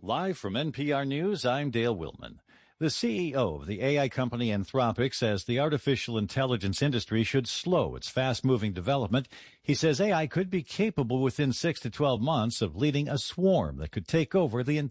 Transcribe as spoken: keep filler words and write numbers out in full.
Live from N P R News, I'm Dale Willman. The C E O of the A I company Anthropic says the artificial intelligence industry should slow its fast-moving development. He says A I could be capable within six to twelve months of leading a swarm that could take over the